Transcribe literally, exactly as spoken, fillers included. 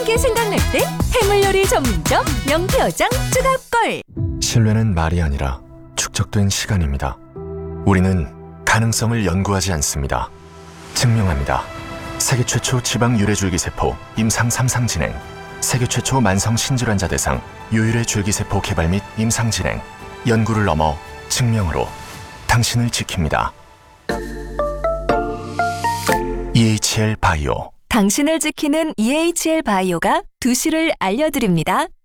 게 생각날 때 해물요리 전문점 명태어장 추가골. 신뢰는 말이 아니라 축적된 시간입니다. 우리는 가능성을 연구하지 않습니다. 증명합니다. 세계 최초 지방 유래 줄기세포 임상 삼 상 진행, 세계 최초 만성 신질환자 대상 유유래 줄기세포 개발 및 임상 진행, 연구를 넘어 증명으로 당신을 지킵니다. 이에이치엘 바이오. 당신을 지키는 이에이치엘 바이오가 두 시를 알려드립니다.